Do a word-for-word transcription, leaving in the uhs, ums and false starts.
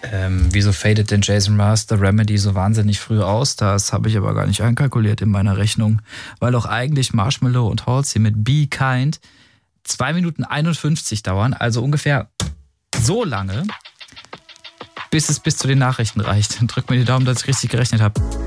Ähm, wieso fadet denn Jason Mraz The Remedy so wahnsinnig früh aus? Das habe ich aber gar nicht einkalkuliert in meiner Rechnung. Weil auch eigentlich Marshmello und Halsey mit Be Kind zwei Minuten einundfünfzig dauern. Also ungefähr so lange, bis es bis zu den Nachrichten reicht. Drückt mir die Daumen, dass ich richtig gerechnet habe.